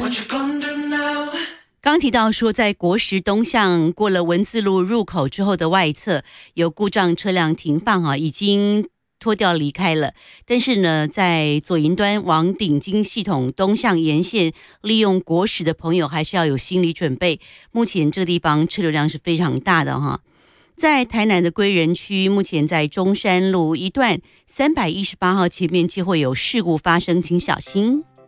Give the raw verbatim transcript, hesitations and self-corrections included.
刚提到说，在国十东向过了文字路入口之后的外侧有故障车辆停放啊，已经脱掉离开了。但是呢，在左营端往顶金系统东向沿线利用国十的朋友，还是要有心理准备。目前这个地方车流量是非常大的哈。在台南的归仁区，目前在中山路一段三百一十八号前面就会有事故发生，请小心。